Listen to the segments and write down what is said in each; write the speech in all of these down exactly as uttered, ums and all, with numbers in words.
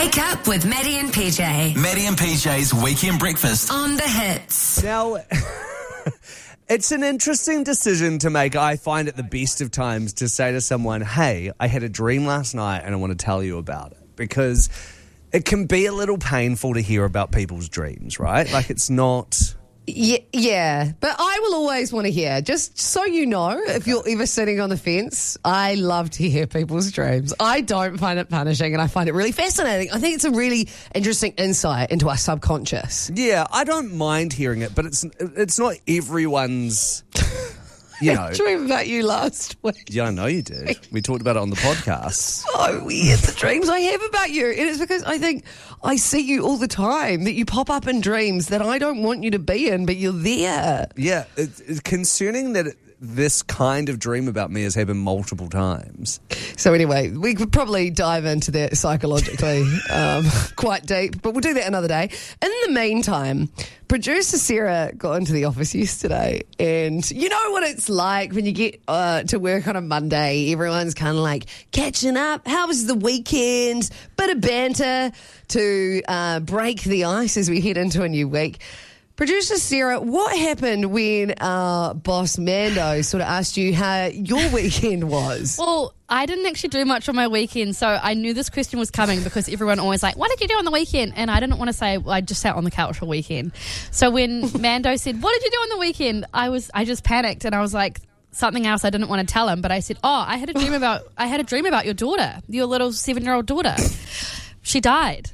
Wake up with Maddie and P J. Maddie and P J's Weekend Breakfast. On the hits. Now, it's an interesting decision to make. I find at the best of times to say to someone, hey, I had a dream last night and I want to tell you about it. Because it can be a little painful to hear about people's dreams, right? Like it's not... Yeah, yeah, but I will always want to hear, just so you know, if you're ever sitting on the fence, I love to hear people's dreams. I don't find it punishing and I find it really fascinating. I think it's a really interesting insight into our subconscious. Yeah, I don't mind hearing it, but it's it's not everyone's, you know. I dreamed about you last week. Yeah, I know you did. We talked about it on the podcast. So weird, the dreams I have about you. And it's because I think I see you all the time, that you pop up in dreams that I don't want you to be in, but you're there. Yeah, it, it's concerning that it, this kind of dream about me has happened multiple times. So anyway, we could probably dive into that psychologically um, quite deep, but we'll do that another day. In the meantime, producer Sarah got into the office yesterday, and you know what it's like when you get uh, to work on a Monday. Everyone's kind of like catching up. How was the weekend? Bit of banter to uh, break the ice as we head into a new week. Producer Sarah, what happened when our boss Mando sort of asked you how your weekend was? Well, I didn't actually do much on my weekend, so I knew this question was coming because everyone always like, what did you do on the weekend? And I didn't want to say, well, I just sat on the couch for a weekend. So when Mando said, what did you do on the weekend? I was, I just panicked and I was like, something else I didn't want to tell him, but I said, oh, I had a dream about, I had a dream about your daughter, your little seven-year-old daughter. She died.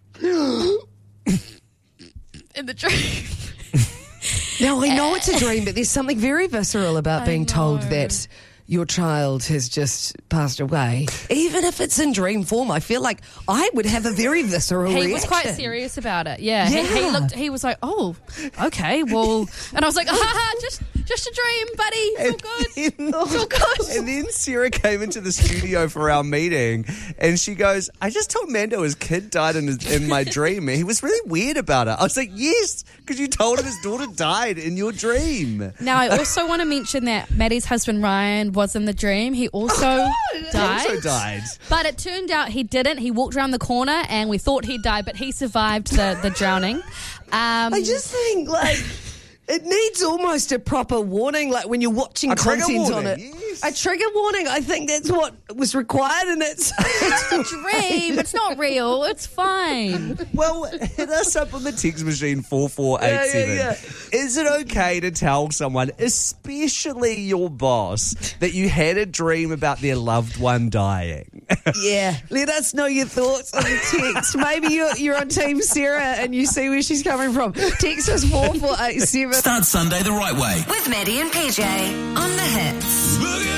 In the dream. Now, I know it's a dream, but there's something very visceral about I being told know. that your child has just passed away. Even if it's in dream form, I feel like I would have a very visceral He reaction. was quite serious about it. Yeah. He, he Yeah. looked. He was like, "Oh, okay, well," and I was like, "Ah, just, just a dream, buddy. It's all good. And, It's all good." and then Sarah came into the studio for our meeting and she goes, I just told Mando his kid died in, his, in my dream. He was really weird about it. I was like, yes, because you told him his daughter died in your dream. Now, I also want to mention that Maddie's husband Ryan was in the dream. He also died. He also died. But it turned out he didn't. He walked around the corner and we thought he'd died, but he survived the, the drowning. Um, I just think, like, it needs almost a proper warning, like when you're watching A trigger content warning, on it. yes. A trigger warning. I think that's what was required, and it's... it's a dream. It's not real. It's fine. Well, hit us up on the text machine four four eight seven. Yeah, yeah, Is it okay to tell someone, especially your boss, that you had a dream about their loved one dying? Yeah, let us know your thoughts on the text. Maybe you're, you're on Team Sarah and you see where she's coming from. Text us four four eight seven. Start Sunday the right way. With Maddie and P J. On the hits.